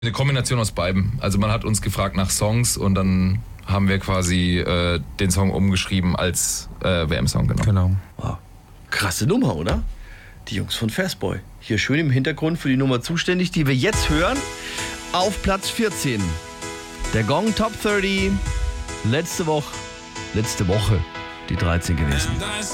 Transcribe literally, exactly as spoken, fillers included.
Eine Kombination aus beidem. Also man hat uns gefragt nach Songs und dann haben wir quasi äh, den Song umgeschrieben als äh, W M-Song genommen. Genau. Wow. Krasse Nummer, oder? Die Jungs von Fastboy. Hier schön im Hintergrund für die Nummer zuständig, die wir jetzt hören. Auf Platz vierzehn. Der Gong Top dreißig. Letzte Woche, letzte Woche die dreizehn gewesen.